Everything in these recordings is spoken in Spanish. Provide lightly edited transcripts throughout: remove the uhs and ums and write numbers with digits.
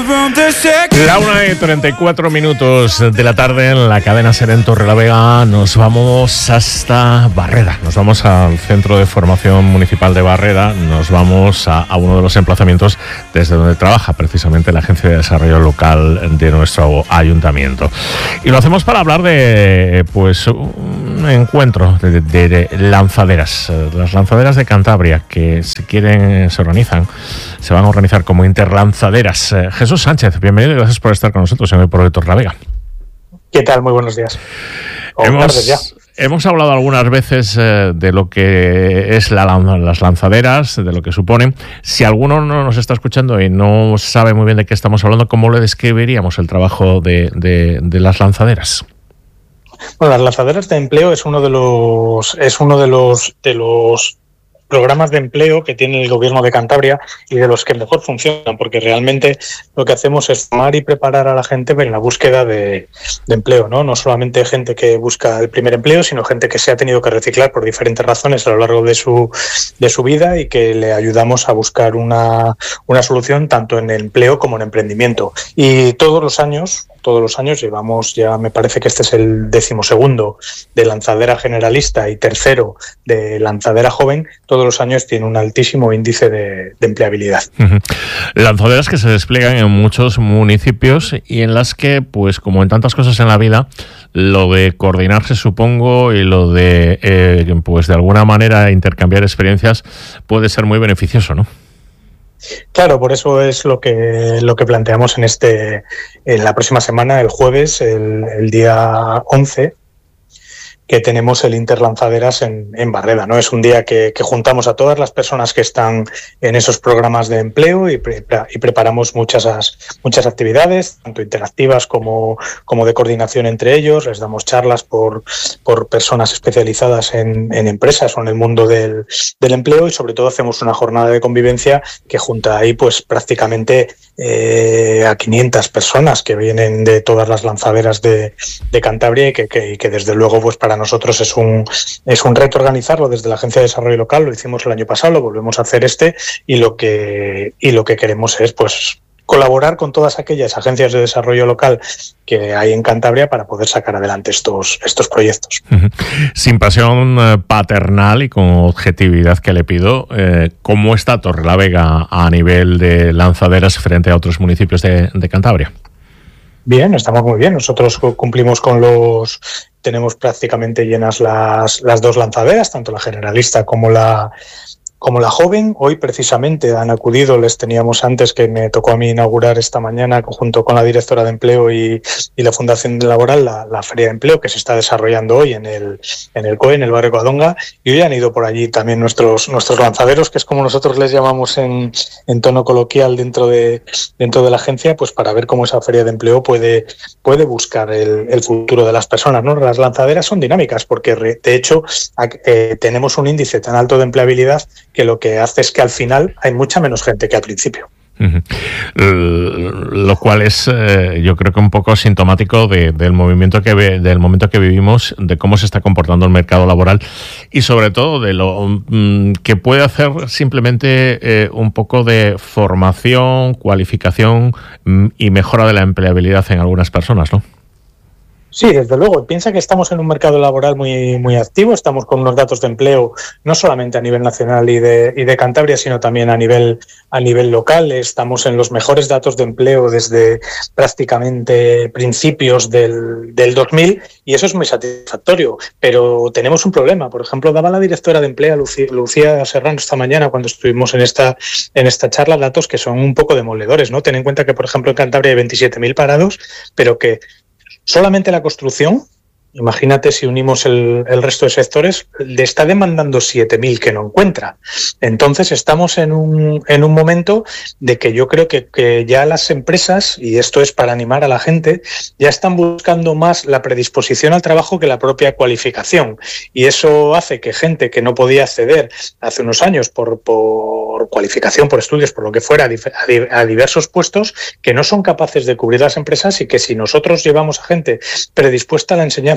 La 1:34 de la tarde en la cadena SER en Torrelavega. Nos vamos hasta Barreda. Nos vamos al Centro de Formación Municipal de Barreda. Nos vamos a uno de los emplazamientos desde donde trabaja precisamente la Agencia de Desarrollo Local de nuestro ayuntamiento. Y lo hacemos para hablar de un encuentro de lanzaderas. Las lanzaderas de Cantabria que se van a organizar como interlanzaderas. Jesús Sánchez, bienvenido y gracias por estar con nosotros en el Pro de Torrelavega. ¿Qué tal? Muy buenos días. Hemos hablado algunas veces de lo que es las lanzaderas, de lo que suponen. Si alguno no nos está escuchando y no sabe muy bien de qué estamos hablando, ¿cómo le describiríamos el trabajo de las lanzaderas? Bueno, las lanzaderas de empleo es uno de los programas de empleo que tiene el Gobierno de Cantabria y de los que mejor funcionan, porque realmente lo que hacemos es formar y preparar a la gente en la búsqueda de empleo, ¿no? No solamente gente que busca el primer empleo, sino gente que se ha tenido que reciclar por diferentes razones a lo largo de su vida y que le ayudamos a buscar una solución tanto en empleo como en emprendimiento. Y todos los años llevamos, ya me parece que este es el 12º de lanzadera generalista y 3º de lanzadera joven. Todos los años tiene un altísimo índice de empleabilidad. Lanzaderas que se despliegan en muchos municipios y en las que, pues como en tantas cosas en la vida, lo de coordinarse, supongo, y lo de, de alguna manera intercambiar experiencias puede ser muy beneficioso, ¿no? Claro, por eso es lo que planteamos en la próxima semana, el jueves, el día 11, que tenemos el Interlanzaderas en Barreda, ¿no? Es un día que juntamos a todas las personas que están en esos programas de empleo y preparamos muchas actividades, tanto interactivas como de coordinación entre ellos. Les damos charlas por personas especializadas en empresas o en el mundo del empleo y sobre todo hacemos una jornada de convivencia que junta ahí pues prácticamente a 500 personas que vienen de todas las lanzaderas de Cantabria y que desde luego pues para nosotros es un reto organizarlo desde la Agencia de Desarrollo Local. Lo hicimos el año pasado, lo volvemos a hacer y lo que queremos es pues colaborar con todas aquellas agencias de desarrollo local que hay en Cantabria para poder sacar adelante estos proyectos. Sin pasión paternal y con objetividad que le pido, ¿cómo está Torrelavega a nivel de lanzaderas frente a otros municipios de Cantabria? Bien, estamos muy bien. Nosotros cumplimos tenemos prácticamente llenas las dos lanzaderas, tanto la generalista como la joven. Hoy precisamente han acudido, les teníamos antes, que me tocó a mí inaugurar esta mañana junto con la directora de empleo y la Fundación Laboral la Feria de Empleo que se está desarrollando hoy en el COE, en el barrio Covadonga, y hoy han ido por allí también nuestros lanzaderos, que es como nosotros les llamamos en tono coloquial dentro de la agencia, pues para ver cómo esa Feria de Empleo puede buscar el futuro de las personas, ¿no? Las lanzaderas son dinámicas porque de hecho tenemos un índice tan alto de empleabilidad que lo que hace es que al final hay mucha menos gente que al principio. Lo cual es, yo creo que un poco sintomático del momento que vivimos, de cómo se está comportando el mercado laboral y sobre todo de lo que puede hacer simplemente un poco de formación, cualificación y mejora de la empleabilidad en algunas personas, ¿no? Sí, desde luego. Piensa que estamos en un mercado laboral muy, muy activo. Estamos con unos datos de empleo no solamente a nivel nacional y de Cantabria, sino también a nivel local. Estamos en los mejores datos de empleo desde prácticamente principios del 2000 y eso es muy satisfactorio. Pero tenemos un problema. Por ejemplo, daba la directora de empleo, Lucía Serrano, esta mañana cuando estuvimos en esta charla, datos que son un poco demoledores, ¿no? Ten en cuenta que, por ejemplo, en Cantabria hay 27.000 parados, pero que solamente la construcción, imagínate si unimos el resto de sectores, le está demandando 7.000 que no encuentra. Entonces estamos en un momento de que yo creo que ya las empresas, y esto es para animar a la gente, ya están buscando más la predisposición al trabajo que la propia cualificación. Y eso hace que gente que no podía acceder hace unos años por cualificación, por estudios, por lo que fuera, a diversos puestos, que no son capaces de cubrir las empresas y que si nosotros llevamos a gente predispuesta a la enseñanza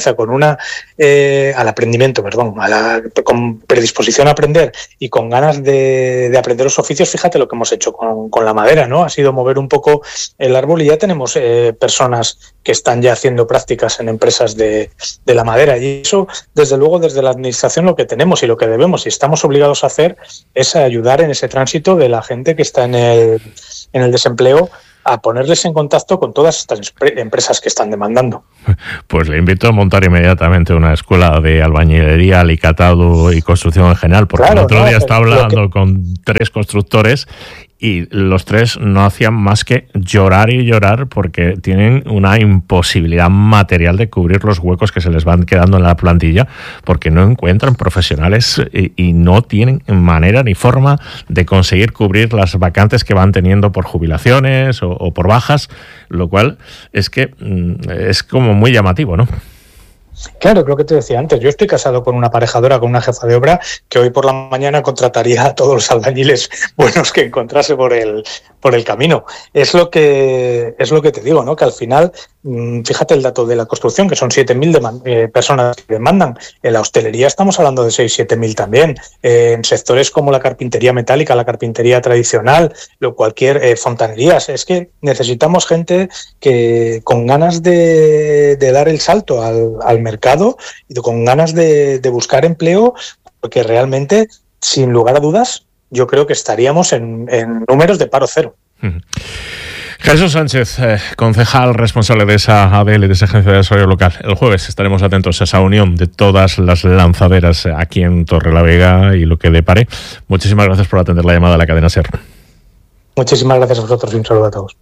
comienza con al aprendimiento, con predisposición a aprender y con ganas de aprender los oficios, fíjate lo que hemos hecho con la madera, ¿no? Ha sido mover un poco el árbol y ya tenemos personas que están ya haciendo prácticas en empresas de la madera, y eso, desde luego, desde la administración lo que tenemos y lo que debemos y estamos obligados a hacer es ayudar en ese tránsito de la gente que está en el desempleo, a ponerles en contacto con todas estas empresas que están demandando. Pues le invito a montar inmediatamente una escuela de albañilería, alicatado y construcción en general, porque claro, el otro día estaba hablando con 3 constructores y los 3 no hacían más que llorar y llorar porque tienen una imposibilidad material de cubrir los huecos que se les van quedando en la plantilla, porque no encuentran profesionales y no tienen manera ni forma de conseguir cubrir las vacantes que van teniendo por jubilaciones o por bajas, lo cual es que es como muy llamativo, ¿no? Claro, creo que te decía antes, yo estoy casado con una aparejadora, con una jefa de obra que hoy por la mañana contrataría a todos los albañiles buenos que encontrase por el camino. Es lo que te digo, ¿no? Que al final, fíjate el dato de la construcción, que son 7.000 personas que demandan. En la hostelería estamos hablando de 6.000-7.000 también. En sectores como la carpintería metálica, la carpintería tradicional, cualquier fontanerías. Es que necesitamos gente que con ganas de dar el salto al mercado y con ganas de buscar empleo, porque realmente, sin lugar a dudas, yo creo que estaríamos en números de paro cero. Jesús Sánchez, concejal responsable de esa ADL, de esa Agencia de Desarrollo Local. El jueves estaremos atentos a esa unión de todas las lanzaderas aquí en Torrelavega y lo que depare. Muchísimas gracias por atender la llamada de la cadena SER. Muchísimas gracias a vosotros y un saludo a todos.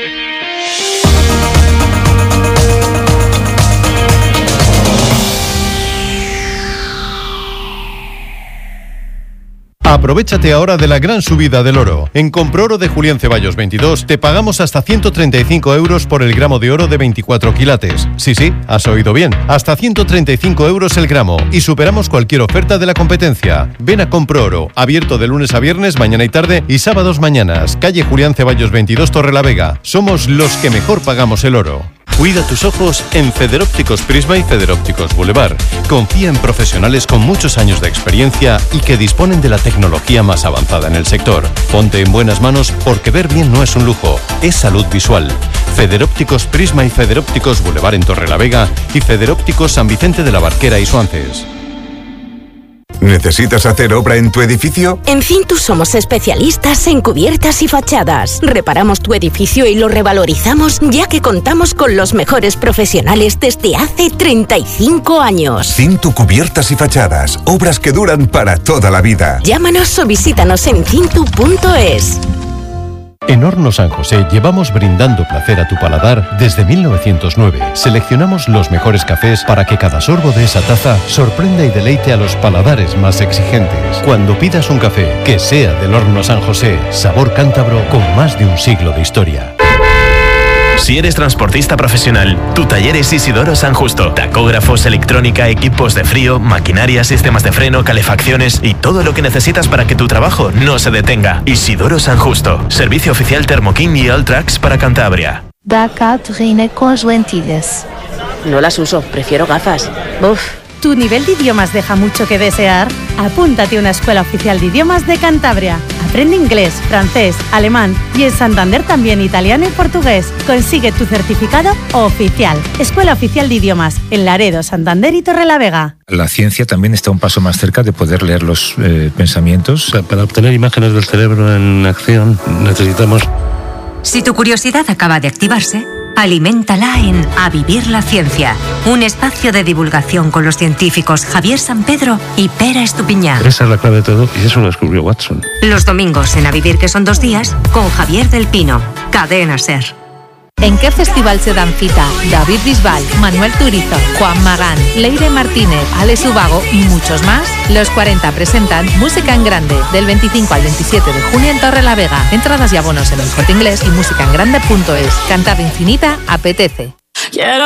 Aprovéchate ahora de la gran subida del oro. En Comproro de Julián Ceballos 22 te pagamos hasta 135 euros por el gramo de oro de 24 quilates. Sí, has oído bien. Hasta 135 euros el gramo y superamos cualquier oferta de la competencia. Ven a Comproro, abierto de lunes a viernes, mañana y tarde y sábados mañanas. Calle Julián Ceballos 22, Torrelavega. Somos los que mejor pagamos el oro. Cuida tus ojos en Federópticos Prisma y Federópticos Boulevard. Confía en profesionales con muchos años de experiencia y que disponen de la tecnología más avanzada en el sector. Ponte en buenas manos porque ver bien no es un lujo, es salud visual. Federópticos Prisma y Federópticos Boulevard en Torrelavega y Federópticos San Vicente de la Barquera y Suances. ¿Necesitas hacer obra en tu edificio? En Cintu somos especialistas en cubiertas y fachadas. Reparamos tu edificio y lo revalorizamos, ya que contamos con los mejores profesionales desde hace 35 años. Cintu Cubiertas y Fachadas. Obras que duran para toda la vida. Llámanos o visítanos en cintu.es. En Hornos San José llevamos brindando placer a tu paladar desde 1909. Seleccionamos los mejores cafés para que cada sorbo de esa taza sorprenda y deleite a los paladares más exigentes. Cuando pidas un café, que sea del Horno San José, sabor cántabro con más de un siglo de historia. Si eres transportista profesional, tu taller es Isidoro San Justo. Tacógrafos, electrónica, equipos de frío, maquinaria, sistemas de freno, calefacciones y todo lo que necesitas para que tu trabajo no se detenga. Isidoro San Justo. Servicio oficial Thermo King y Alltrax para Cantabria. Da cá Torrina con las lentillas. No las uso, prefiero gafas. ¿Tu nivel de idiomas deja mucho que desear? Apúntate a una escuela oficial de idiomas de Cantabria. Aprende inglés, francés, alemán y en Santander también italiano y portugués. Consigue tu certificado oficial. Escuela Oficial de Idiomas en Laredo, Santander y Torrelavega. La ciencia también está un paso más cerca de poder leer los pensamientos. Para obtener imágenes del cerebro en acción necesitamos... Si tu curiosidad acaba de activarse, aliméntala en A Vivir la Ciencia, un espacio de divulgación con los científicos Javier San Pedro y Pera Estupiñán. Esa es la clave de todo y eso lo descubrió Watson. Los domingos en A Vivir, que son 2 días, con Javier del Pino, Cadena SER. ¿En qué festival se dan cita David Bisbal, Manuel Turizo, Juan Magán, Leire Martínez, Alex Ubago y muchos más? Los 40 presentan Música en Grande del 25 al 27 de junio en Torrelavega. Entradas y abonos en El Corte Inglés y musicaengrande.es. Cantada infinita apetece.